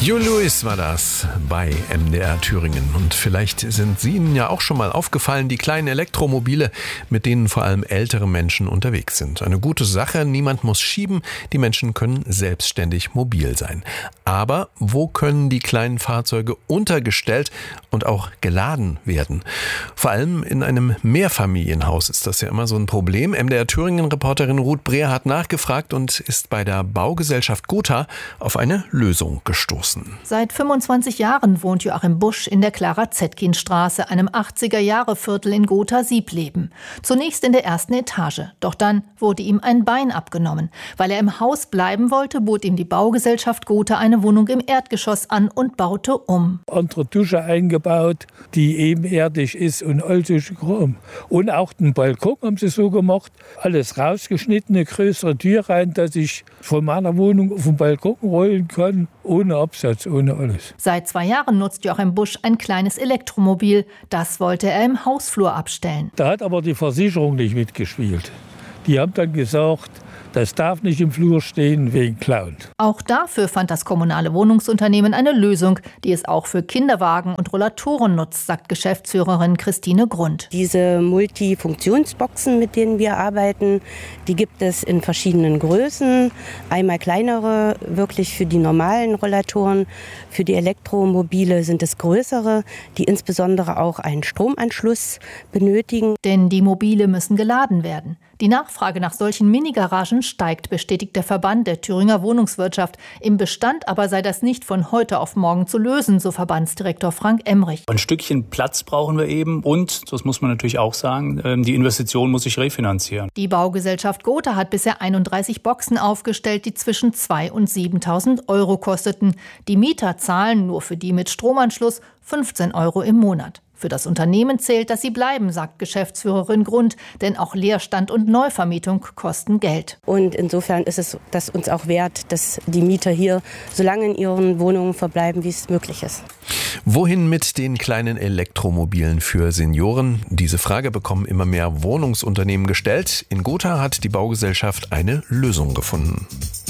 Hugh Lewis war das bei MDR Thüringen. Und vielleicht sind Ihnen ja auch schon mal aufgefallen, die kleinen Elektromobile, mit denen vor allem ältere Menschen unterwegs sind. Eine gute Sache, niemand muss schieben, die Menschen können selbstständig mobil sein. Aber wo können die kleinen Fahrzeuge untergestellt und auch geladen werden? Vor allem in einem Mehrfamilienhaus ist das ja immer so ein Problem. MDR Thüringen-Reporterin Ruth Brehr hat nachgefragt und ist bei der Baugesellschaft Gotha auf eine Lösung gestoßen. Seit 25 Jahren wohnt Joachim Busch in der Clara-Zetkin-Straße, einem 80er-Jahre-Viertel in Gotha-Siebleben. Zunächst in der ersten Etage. Doch dann wurde ihm ein Bein abgenommen. Weil er im Haus bleiben wollte, bot ihm die Baugesellschaft Gotha eine Wohnung im Erdgeschoss an und baute um. Andere Dusche eingebaut, die ebenerdig ist und all solche Kram. Und auch den Balkon haben sie so gemacht. Alles rausgeschnitten, eine größere Tür rein, dass ich von meiner Wohnung auf den Balkon rollen kann, ohne Absatz, ohne alles. Seit 2 Jahren nutzt Joachim Busch ein kleines Elektromobil. Das wollte er im Hausflur abstellen. Da hat aber die Versicherung nicht mitgespielt. Die haben dann gesagt, das darf nicht im Flur stehen wegen Klauen. Auch dafür fand das kommunale Wohnungsunternehmen eine Lösung, die es auch für Kinderwagen und Rollatoren nutzt, sagt Geschäftsführerin Christine Grund. Diese Multifunktionsboxen, mit denen wir arbeiten, die gibt es in verschiedenen Größen. Einmal kleinere, wirklich für die normalen Rollatoren. Für die Elektromobile sind es größere, die insbesondere auch einen Stromanschluss benötigen. Denn die Mobile müssen geladen werden. Die Nachfrage nach solchen Minigaragen steigt, bestätigt der Verband der Thüringer Wohnungswirtschaft. Im Bestand aber sei das nicht von heute auf morgen zu lösen, so Verbandsdirektor Frank Emrich. Ein Stückchen Platz brauchen wir eben und, das muss man natürlich auch sagen, die Investition muss sich refinanzieren. Die Baugesellschaft Gotha hat bisher 31 Boxen aufgestellt, die zwischen 2.000 und 7.000 Euro kosteten. Die Mieter zahlen nur für die mit Stromanschluss 15 Euro im Monat. Für das Unternehmen zählt, dass sie bleiben, sagt Geschäftsführerin Grund, denn auch Leerstand und Neuvermietung kosten Geld. Und insofern ist es das uns auch wert, dass die Mieter hier so lange in ihren Wohnungen verbleiben, wie es möglich ist. Wohin mit den kleinen Elektromobilen für Senioren? Diese Frage bekommen immer mehr Wohnungsunternehmen gestellt. In Gotha hat die Baugesellschaft eine Lösung gefunden.